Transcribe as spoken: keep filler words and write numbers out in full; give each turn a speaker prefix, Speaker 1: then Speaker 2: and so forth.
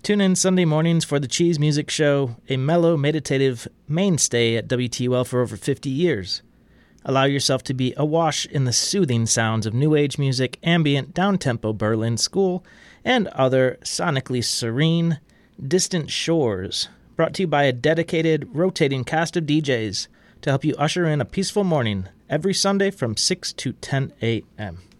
Speaker 1: Tune in Sunday mornings for the Cheese Music Show, a mellow, meditative mainstay at W T U L for over fifty years. Allow yourself to be awash in the soothing sounds of new age music, ambient, down-tempo Berlin school, and other sonically serene, distant shores, brought to you by a dedicated, rotating cast of D Js to help you usher in a peaceful morning every Sunday from six to ten a.m.